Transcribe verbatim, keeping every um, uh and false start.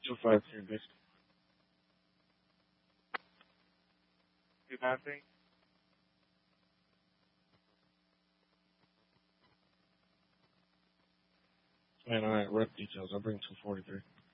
two five three, bitch. Two five three. Man, alright, rep details. I'll bring two forty-three.